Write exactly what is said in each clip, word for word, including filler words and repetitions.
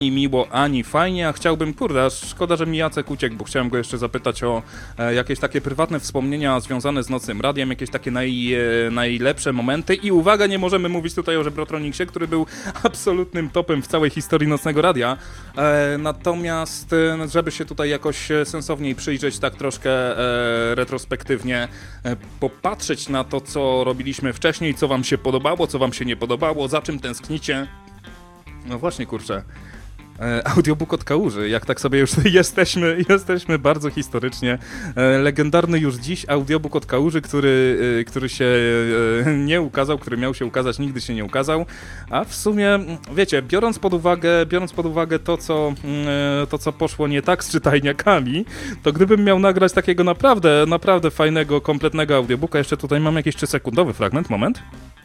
Ani miło, ani fajnie, a chciałbym, kurde, aż szkoda, że mi Jacek uciekł, bo chciałem go jeszcze zapytać o e, jakieś takie prywatne wspomnienia związane z Nocnym Radiem, jakieś takie naj, e, najlepsze momenty i uwaga, nie możemy mówić tutaj o Żebrotroniksie, który był absolutnym topem w całej historii Nocnego Radia, e, natomiast e, żeby się tutaj jakoś sensowniej przyjrzeć, tak troszkę e, retrospektywnie e, popatrzeć na to, co robiliśmy wcześniej, co wam się podobało, co wam się nie podobało, za czym tęsknicie. No właśnie, kurczę. E, audiobook od Kałuży, jak tak sobie już jesteśmy, jesteśmy bardzo historycznie. E, legendarny już dziś audiobook od Kałuży, który, e, który się e, nie ukazał, który miał się ukazać, nigdy się nie ukazał. A w sumie, wiecie, biorąc pod uwagę, biorąc pod uwagę to, co, e, to, co poszło nie tak z czytajniakami, to gdybym miał nagrać takiego naprawdę, naprawdę fajnego, kompletnego audiobooka, jeszcze tutaj mam jakiś trzysekundowy fragment, moment.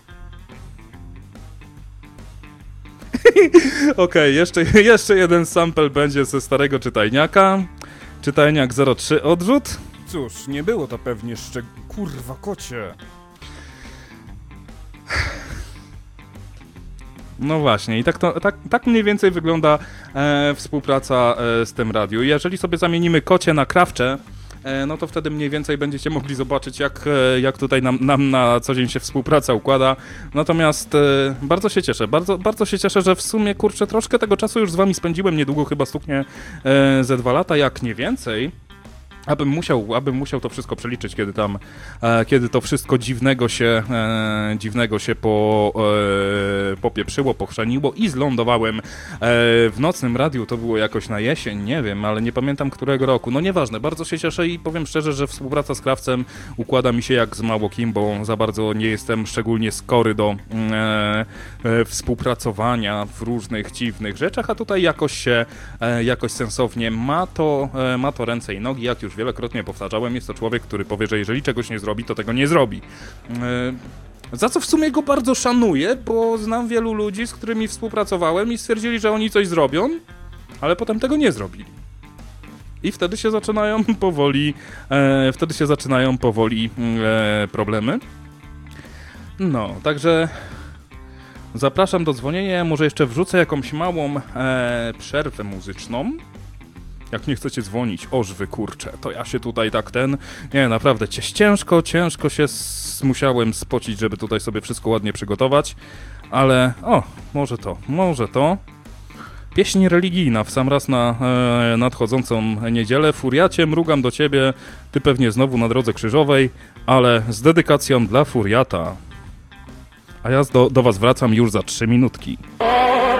Okej, okay, jeszcze, jeszcze jeden sample będzie ze starego czytajniaka. Czytajniak zero trzy odrzut. Cóż, nie było to pewnie szczeg... Kurwa, kocie. No właśnie, i tak, to, tak, tak mniej więcej wygląda e, współpraca e, z tym radiu. Jeżeli sobie zamienimy kocie na krawcze, no to wtedy mniej więcej będziecie mogli zobaczyć, jak, jak tutaj nam, nam na co dzień się współpraca układa. Natomiast e, bardzo się cieszę, bardzo, bardzo się cieszę, że w sumie, kurczę, troszkę tego czasu już z wami spędziłem, niedługo chyba stuknie e, ze dwa lata, jak nie więcej. Abym musiał, abym musiał to wszystko przeliczyć, kiedy tam, e, kiedy to wszystko dziwnego się, e, dziwnego się po, e, popieprzyło, pochrzaniło i zlądowałem e, w Nocnym Radiu. To było jakoś na jesień, nie wiem, ale nie pamiętam którego roku. No nieważne, bardzo się cieszę i powiem szczerze, że współpraca z Krawcem układa mi się jak z mało kim, bo za bardzo nie jestem szczególnie skory do e, e, współpracowania w różnych dziwnych rzeczach, a tutaj jakoś się, e, jakoś sensownie ma to, e, ma to ręce i nogi, jak już wielokrotnie powtarzałem, jest to człowiek, który powie, że jeżeli czegoś nie zrobi, to tego nie zrobi. Yy, za co w sumie go bardzo szanuję, bo znam wielu ludzi, z którymi współpracowałem i stwierdzili, że oni coś zrobią, ale potem tego nie zrobili. I wtedy się zaczynają powoli, e, wtedy się zaczynają powoli e, problemy. No, także zapraszam do dzwonienia, może jeszcze wrzucę jakąś małą e, przerwę muzyczną. Jak nie chcecie dzwonić, ożwy kurcze, to ja się tutaj tak ten... Nie, naprawdę, ciężko, ciężko się s- musiałem spocić, żeby tutaj sobie wszystko ładnie przygotować, ale o, może to, może to. Pieśń religijna w sam raz na e, nadchodzącą niedzielę. Furiacie, mrugam do ciebie, ty pewnie znowu na drodze krzyżowej, ale z dedykacją dla Furiata. A ja do, do was wracam już za trzy minutki.